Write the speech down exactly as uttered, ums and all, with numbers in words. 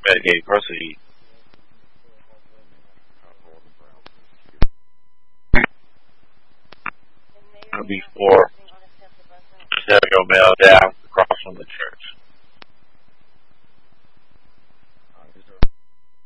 Medicaid proceeds. Before Jericho mailed down across from the church.